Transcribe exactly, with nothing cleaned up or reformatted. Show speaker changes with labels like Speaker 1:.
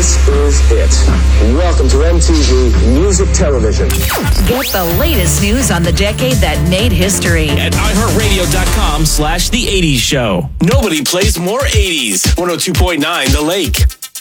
Speaker 1: This is it. Welcome to M T V Music Television.
Speaker 2: Get the latest news on the decade that made history
Speaker 3: at i heart radio dot com slash the eighties show. Nobody plays more eighties. one oh two point nine The Lake.